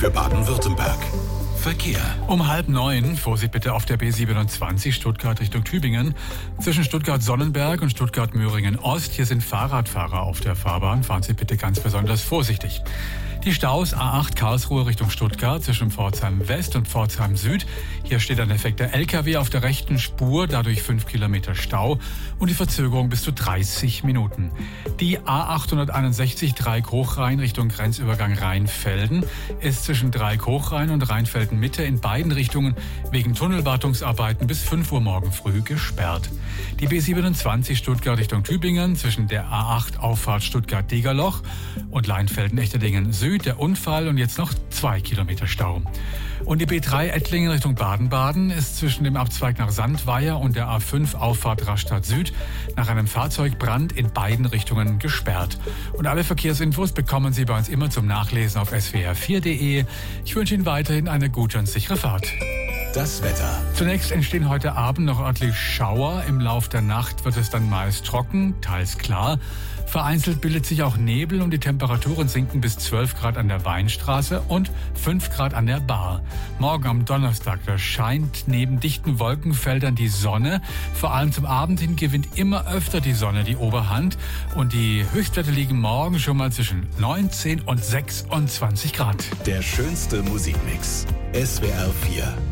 für Baden-Württemberg. Verkehr. Um 8:30, Vorsicht bitte auf der B27 Stuttgart Richtung Tübingen. Zwischen Stuttgart-Sonnenberg und Stuttgart-Möhringen-Ost. Hier sind Fahrradfahrer auf der Fahrbahn. Fahren Sie bitte ganz besonders vorsichtig. Die Staus A8 Karlsruhe Richtung Stuttgart zwischen Pforzheim West und Pforzheim Süd. Hier steht ein defekter LKW auf der rechten Spur, dadurch 5 Kilometer Stau und die Verzögerung bis zu 30 Minuten. Die A861 Dreieck-Hochrhein Richtung Grenzübergang Rheinfelden ist zwischen Dreieck-Hochrhein und Rheinfelden Mitte in beiden Richtungen wegen Tunnelwartungsarbeiten bis 5 Uhr morgen früh gesperrt. Die B27 Stuttgart Richtung Tübingen zwischen der A8 Auffahrt Stuttgart-Degerloch und Leinfelden-Echterdingen Süd der Unfall und jetzt noch 2 Kilometer Stau. Und die B3 Ettlingen Richtung Baden-Baden ist zwischen dem Abzweig nach Sandweier und der A5 Auffahrt Rastatt Süd nach einem Fahrzeugbrand in beiden Richtungen gesperrt. Und alle Verkehrsinfos bekommen Sie bei uns immer zum Nachlesen auf swr4.de. Ich wünsche Ihnen weiterhin eine gute und sichere Fahrt. Das Wetter. Zunächst entstehen heute Abend noch örtlich Schauer. Im Lauf der Nacht wird es dann meist trocken, teils klar. Vereinzelt bildet sich auch Nebel und die Temperaturen sinken bis 12 Grad an der Weinstraße und 5 Grad an der Bar. Morgen am Donnerstag, da scheint neben dichten Wolkenfeldern die Sonne. Vor allem zum Abend hin gewinnt immer öfter die Sonne die Oberhand. Und die Höchstwerte liegen morgen schon mal zwischen 19 und 26 Grad. Der schönste Musikmix. SWR 4.